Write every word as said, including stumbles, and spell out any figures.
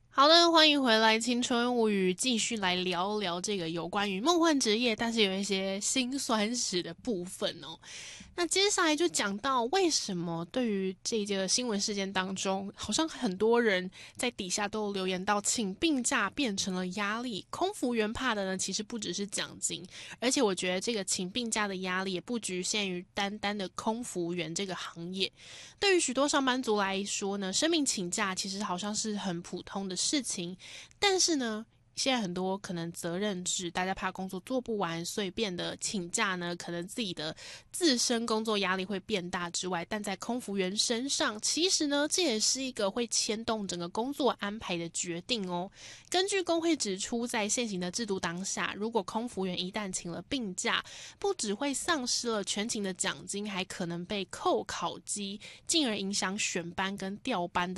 好的，欢迎回来《青春物语》，继续来聊聊这个有关于梦幻职业，但是有一些辛酸史的部分哦。那接下来就讲到为什么对于这个新闻事件当中，好像很多人在底下都有留言到，请病假变成了压力。空服员怕的呢，其实不只是奖金，而且我觉得这个请病假的压力也不局限于单单的空服员这个行业。对于许多上班族来说呢，生命请假其实好像是很普通的事情，但是呢，现在很多可能责任制，大家怕工作做不完，所以变得请假呢，可能自己的自身工作压力会变大之外，但在空服员身上，其实呢，这也是一个会牵动整个工作安排的决定哦。根据工会指出，在现行的制度当下，如果空服员一旦请了病假，不只会丧失了全勤的奖金，还可能被扣考绩，进而影响选班跟调班的